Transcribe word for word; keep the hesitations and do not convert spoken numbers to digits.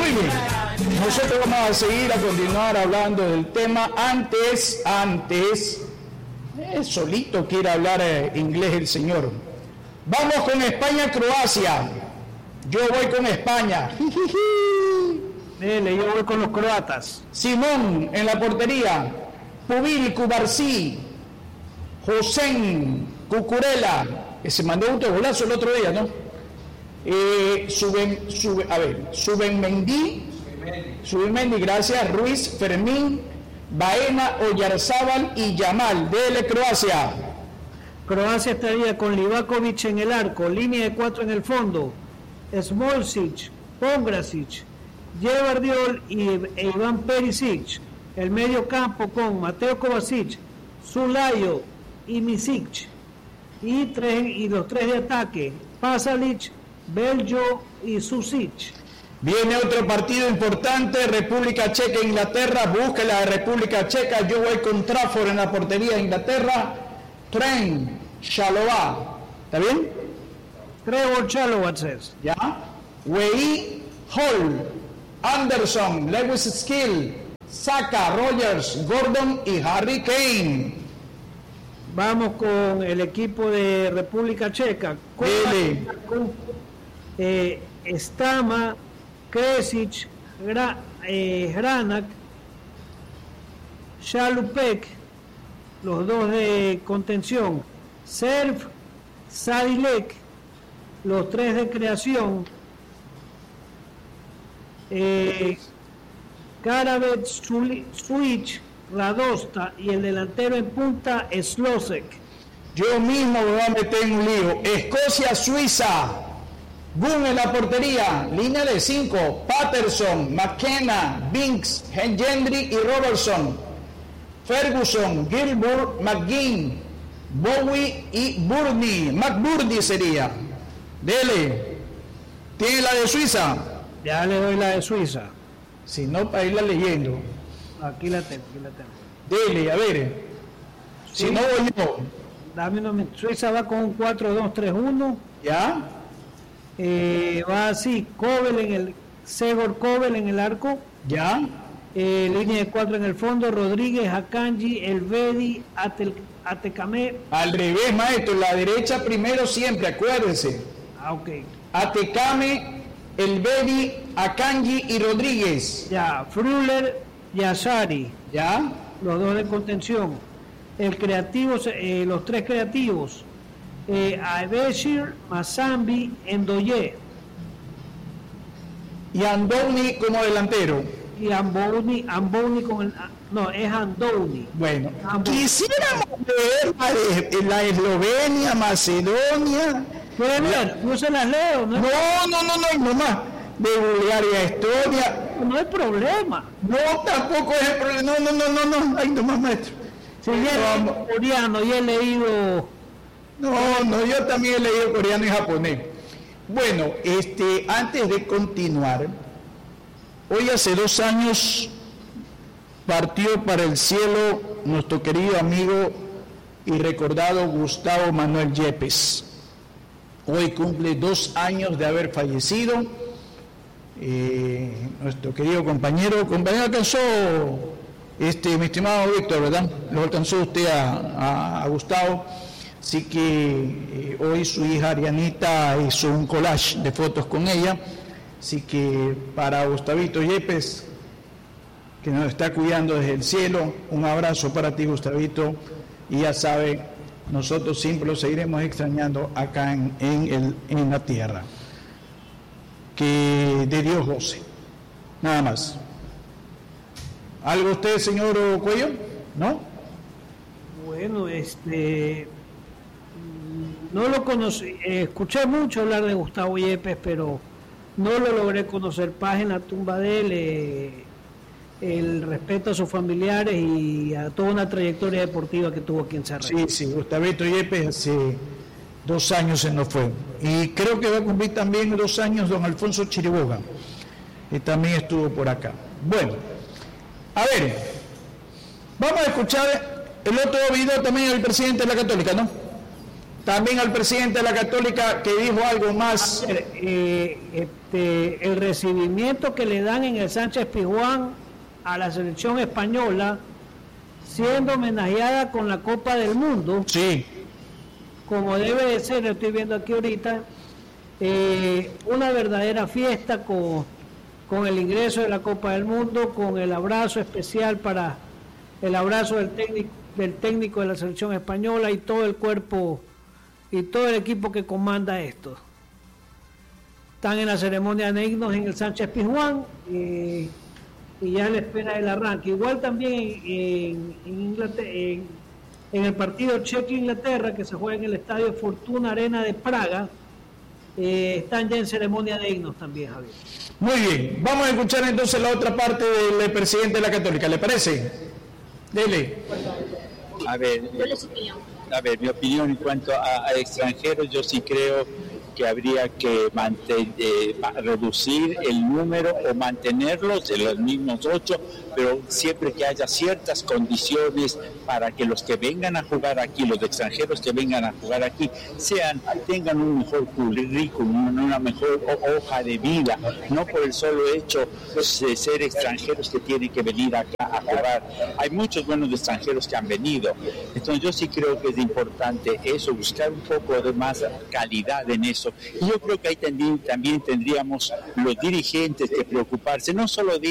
Muy bien. Nosotros vamos a seguir a continuar hablando del tema. Antes, antes, eh, solito quiere hablar eh, inglés el señor. Vamos con España-Croacia. Yo voy con España. Dele, yo voy con los croatas. Simón en la portería. Pubil Cubarsí. Josén Cucurella, que se mandó un golazo el otro día, ¿no? Eh, suben, sube, a ver, Subenmendí, Subenmendí, gracias. Ruiz, Fermín, Baena, Oyarzábal y Yamal. Dele, Croacia. Croacia estaría con Livakovic en el arco, línea de cuatro en el fondo, Smolcic, Pongrasic, Gvardiol y e Iván Perisic. El medio campo con Mateo Kovacic, Zulayo y Misic. Y, tres, y los tres de ataque, Pasalic, Beljo y Susic. Viene otro partido importante, República Checa, Inglaterra. Busca la República Checa. Yo voy con Trafford en la portería de Inglaterra. Tren, Chalobah. ¿Está bien? Trevor Chalobah says. ¿Ya? Wei, Hall, Anderson, Lewis Skill, Saka, Rogers, Gordon y Harry Kane. Vamos con el equipo de República Checa. Con, con eh, Stama, Kresic, Gra, eh, Hranak, Chalupek, los dos de contención, Serv, Sadilek, los tres de creación, eh, Karabec, Switch, Radosta y el delantero en punta Slosek. Yo mismo me voy a meter en un lío. Escocia-Suiza. Gunn en la portería. Línea de cinco. Patterson, McKenna, Binks, Engendry y Robertson. Ferguson, Gilbert, McGinn, Bowie y Burney. McBurney sería. Dele. ¿Tiene la de Suiza? Ya le doy la de Suiza. Si no, para irla leyendo. Aquí la tengo, aquí la tengo. Dele, a ver. Si no voy yo. Dame un momento. Suiza va con un cuatro dos tres uno. ¿Ya? Eh, va así, Kobel en el, Segor Kobel en el arco. ¿Ya? Eh, línea de cuatro en el fondo, Rodríguez, Akanji, Elvedi, Atel, Atecame. Al revés, maestro, la derecha primero siempre, acuérdense. Ah, ok. Atecame, Elvedi, Akanji y Rodríguez. Ya, Fruller y Azari. ¿Ya? Los dos de contención. El creativo, eh, los tres creativos. Eh, Abeshir, Mazambi, Endoye. Y Andoni como delantero. Y Amboni, Amboni con el... No, es Andoni. Bueno, Amboni. quisiéramos ver la, de, la Eslovenia, Macedonia. ¿Puede ver? No se las leo, ¿no? No, no, no, no, no más. De Bulgaria, Estonia. No hay problema. No, tampoco es el problema. No, no, no, no, no. Ay, no más, maestro. Si ya he leído coreano y he leído... No, no, yo también he leído coreano y japonés. Bueno, este, antes de continuar, hoy hace dos años partió para el cielo nuestro querido amigo y recordado Gustavo Manuel Yepes. Hoy cumple dos años de haber fallecido. Eh, nuestro querido compañero, compañero alcanzó, este, mi estimado Víctor, ¿verdad? Lo alcanzó usted a, a, a Gustavo. Así que eh, hoy su hija Arianita hizo un collage de fotos con ella. Así que para Gustavito Yepes, que nos está cuidando desde el cielo, un abrazo para ti, Gustavito. Y ya sabe, nosotros siempre lo seguiremos extrañando acá en, en, el, en la tierra. Que de Dios goce. Nada más. ¿Algo usted, señor Cuello? ¿No? Bueno, este... No lo conocí, eh, escuché mucho hablar de Gustavo Yepes, pero no lo logré conocer. Paz en la tumba de él, eh, el respeto a sus familiares y a toda una trayectoria deportiva que tuvo aquí en Cerro. Sí, sí, Gustavito Yepes hace dos años se nos fue. Y creo que va a cumplir también dos años don Alfonso Chiriboga, que también estuvo por acá. Bueno, a ver, vamos a escuchar el otro video también del presidente de la Católica, ¿no? También al presidente de la Católica que dijo algo más. Eh, eh, este, el recibimiento que le dan en el Sánchez Pizjuán a la selección española, siendo homenajeada con la Copa del Mundo, sí, como debe de ser, lo estoy viendo aquí ahorita, eh, una verdadera fiesta con, con el ingreso de la Copa del Mundo, con el abrazo especial para el abrazo del técnico, del técnico de la selección española y todo el cuerpo y todo el equipo que comanda esto. Están en la ceremonia de himnos en el Sánchez Pizjuán eh, y ya le espera el arranque. Igual también en, en, Inglaterra, en, en el partido Chequia-Inglaterra, que se juega en el estadio Fortuna Arena de Praga, eh, están ya en ceremonia de himnos también, Javier. Muy bien, vamos a escuchar entonces la otra parte del presidente de la Católica, ¿le parece? Dele. A ver, a ver, mi opinión en cuanto a, a extranjeros, yo sí creo que habría que mantener, eh, reducir el número o mantenerlos de los mismos ocho, pero siempre que haya ciertas condiciones para que los que vengan a jugar aquí, los extranjeros que vengan a jugar aquí, sean, tengan un mejor currículum, una mejor hoja de vida, no por el solo hecho de ser extranjeros que tienen que venir acá a jugar. Hay muchos buenos extranjeros que han venido, entonces yo sí creo que es importante eso, buscar un poco de más calidad en eso. Y yo creo que ahí también, también tendríamos los dirigentes que preocuparse, no solo de